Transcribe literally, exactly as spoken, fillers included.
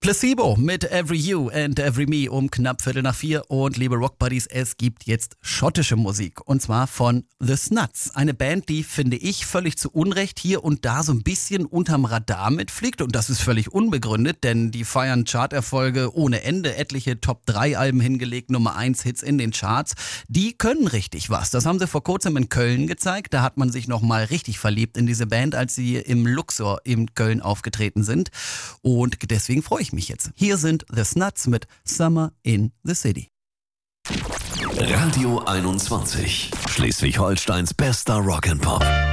Placebo mit Every You and Every Me um knapp Viertel nach vier. Und liebe Rockbuddies, es gibt jetzt schottische Musik. Und zwar von The Snuts. Eine Band, die, finde ich, völlig zu Unrecht hier und da so ein bisschen unterm Radar mitfliegt. Und das ist völlig unbegründet, denn die feiern Charterfolge ohne Ende. Etliche Top drei Alben hingelegt, Nummer eins Hits in den Charts. Die können richtig was. Das haben sie vor kurzem in Köln gezeigt. Da hat man sich nochmal richtig verliebt in diese Band, als sie im Luxor in Köln aufgetreten sind. Und deswegen freue ich mich jetzt. Hier sind The Snuts mit Summer in the City. Radio einundzwanzig, Schleswig-Holsteins bester Rock'n'Pop.